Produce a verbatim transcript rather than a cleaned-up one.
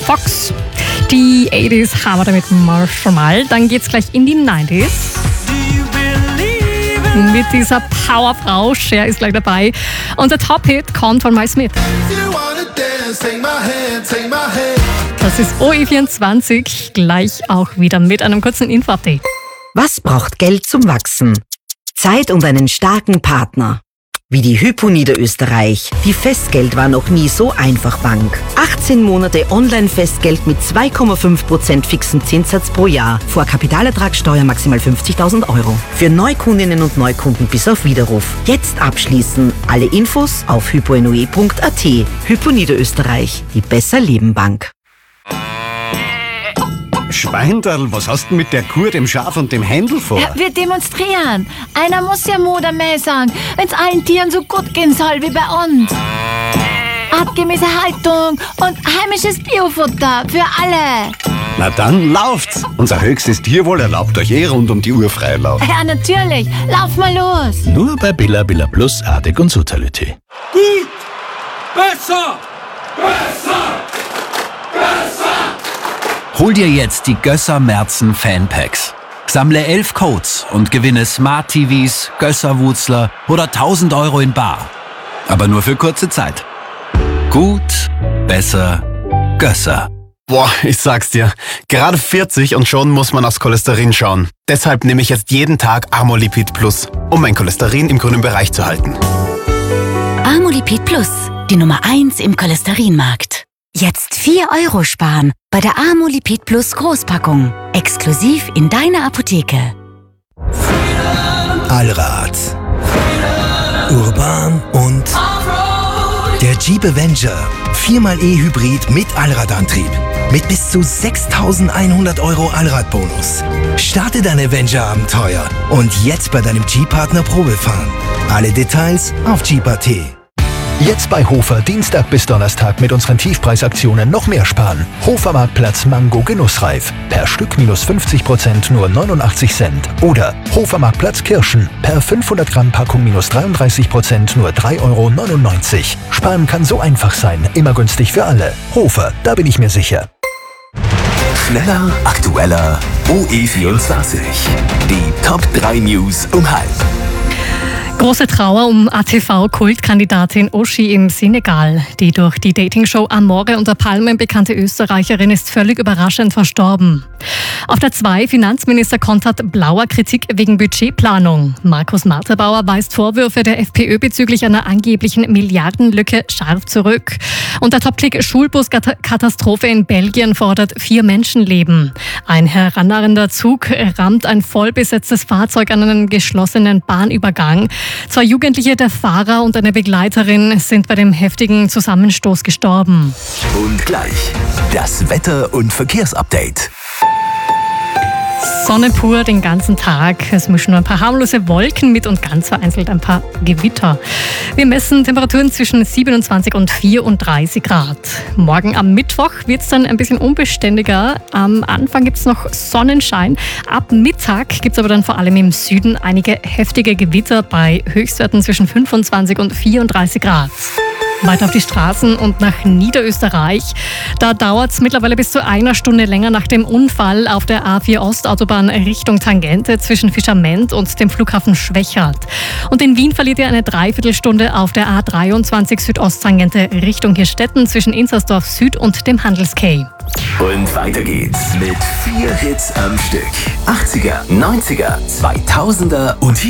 Fox. Die achtziger haben wir damit mal schon mal. Dann geht's gleich in die neunziger. Mit dieser Powerfrau. Cher ist gleich dabei. Und der Top-Hit kommt von Miles Smith. Das ist O E vierundzwanzig. Gleich auch wieder mit einem kurzen Info-Update. Was braucht Geld zum Wachsen? Zeit und einen starken Partner. Wie die Hypo Niederösterreich. Die Festgeld war noch nie so einfach Bank. achtzehn Monate Online-Festgeld mit zwei Komma fünf Prozent fixen Zinssatz pro Jahr. Vor Kapitalertragssteuer maximal fünfzigtausend Euro. Für Neukundinnen und Neukunden bis auf Widerruf. Jetzt abschließen. Alle Infos auf hyponoe punkt a t. Hypo Niederösterreich. Die Besser-Leben-Bank. Schweinderl, was hast du mit der Kuh, dem Schaf und dem Händel vor? Ja, wir demonstrieren. Einer muss ja Mutter mehr sagen, wenn es allen Tieren so gut gehen soll wie bei uns. Artgemäße Haltung und heimisches Biofutter für alle. Na dann lauft's. Unser höchstes Tierwohl erlaubt euch eh rund um die Uhr Freilauf. Ja, natürlich. Lauf mal los. Nur bei Billa Billa Plus, Artig und Sotality. Gut! Besser! Besser! Besser! Hol dir jetzt die Gösser Merzen Fanpacks. Sammle elf Codes und gewinne Smart T Vs, Gösser-Wutzler oder tausend Euro in bar. Aber nur für kurze Zeit. Gut, besser, Gösser. Boah, ich sag's dir, gerade vierzig und schon muss man aufs Cholesterin schauen. Deshalb nehme ich jetzt jeden Tag Amolipid Plus, um mein Cholesterin im grünen Bereich zu halten. Amolipid Plus, die Nummer eins im Cholesterinmarkt. Jetzt vier Euro sparen bei der Amolipid Plus Großpackung. Exklusiv in deiner Apotheke. Allrad. Urban und der Jeep Avenger. Viermal E-Hybrid mit Allradantrieb. Mit bis zu sechstausendeinhundert Euro Allradbonus. Starte dein Avenger-Abenteuer und jetzt bei deinem Jeep-Partner Probefahren. Alle Details auf jeep punkt a t. Jetzt bei Hofer Dienstag bis Donnerstag mit unseren Tiefpreisaktionen noch mehr sparen. Hofer Marktplatz Mango Genussreif. Per Stück minus fünfzig Prozent nur neunundachtzig Cent. Oder Hofer Marktplatz Kirschen. Per fünfhundert Gramm Packung minus dreiunddreißig Prozent nur drei Euro neunundneunzig. Sparen kann so einfach sein. Immer günstig für alle. Hofer, da bin ich mir sicher. Schneller, aktueller, O E vierundzwanzig. Die Top drei News um halb. Große Trauer um A T V-Kultkandidatin Oschi im Senegal. Die durch die Dating-Show Amore unter Palmen bekannte Österreicherin ist völlig überraschend verstorben. Auf der zwei Finanzminister kontert blauer Kritik wegen Budgetplanung. Markus Marterbauer weist Vorwürfe der FPÖ bezüglich einer angeblichen Milliardenlücke scharf zurück. Und der Top-Click Schulbuskatastrophe in Belgien fordert vier Menschenleben. Ein herannahender Zug rammt ein vollbesetztes Fahrzeug an einen geschlossenen Bahnübergang. Zwei Jugendliche, der Fahrer und eine Begleiterin, sind bei dem heftigen Zusammenstoß gestorben. Und gleich das Wetter- und Verkehrsupdate. Sonne pur den ganzen Tag. Es mischen nur ein paar harmlose Wolken mit und ganz vereinzelt ein paar Gewitter. Wir messen Temperaturen zwischen siebenundzwanzig und vierunddreißig Grad. Morgen am Mittwoch wird es dann ein bisschen unbeständiger. Am Anfang gibt es noch Sonnenschein. Ab Mittag gibt es aber dann vor allem im Süden einige heftige Gewitter bei Höchstwerten zwischen fünfundzwanzig und vierunddreißig Grad. Weiter auf die Straßen und nach Niederösterreich. Da dauert es mittlerweile bis zu einer Stunde länger nach dem Unfall auf der A vier Ostautobahn Richtung Tangente zwischen Fischerment und dem Flughafen Schwechat. Und in Wien verliert ihr eine Dreiviertelstunde auf der A dreiundzwanzig Südosttangente Richtung Hirstetten zwischen Inzersdorf Süd und dem Handelskay. Und weiter geht's mit vier Hits am Stück. achtziger, neunziger, zweitausender und hier